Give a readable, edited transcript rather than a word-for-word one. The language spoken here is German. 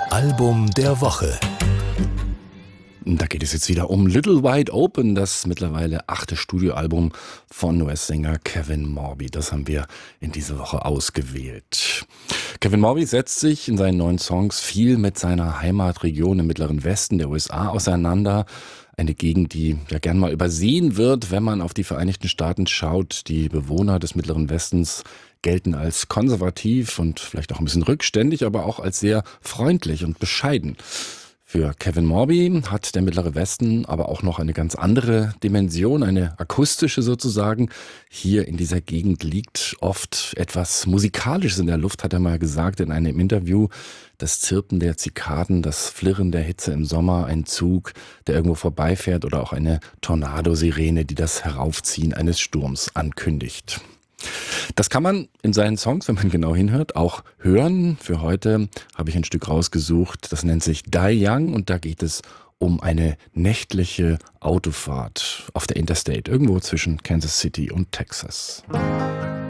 Album der Woche. Da geht es jetzt wieder um Little Wide Open, das mittlerweile 8. Studioalbum von US-Sänger Kevin Morby. Das haben wir in dieser Woche ausgewählt. Kevin Morby setzt sich in seinen neuen Songs viel mit seiner Heimatregion im Mittleren Westen der USA auseinander. Eine Gegend, die ja gern mal übersehen wird, wenn man auf die Vereinigten Staaten schaut. Die Bewohner des Mittleren Westens gelten als konservativ und vielleicht auch ein bisschen rückständig, aber auch als sehr freundlich und bescheiden. Für Kevin Morby hat der Mittlere Westen aber auch noch eine ganz andere Dimension, eine akustische sozusagen. Hier in dieser Gegend liegt oft etwas Musikalisches in der Luft, hat er mal gesagt in einem Interview. Das Zirpen der Zikaden, das Flirren der Hitze im Sommer, ein Zug, der irgendwo vorbeifährt oder auch eine Tornadosirene, die das Heraufziehen eines Sturms ankündigt. Das kann man in seinen Songs, wenn man genau hinhört, auch hören. Für heute habe ich ein Stück rausgesucht, das nennt sich Die Young und da geht es um eine nächtliche Autofahrt auf der Interstate, irgendwo zwischen Kansas City und Texas.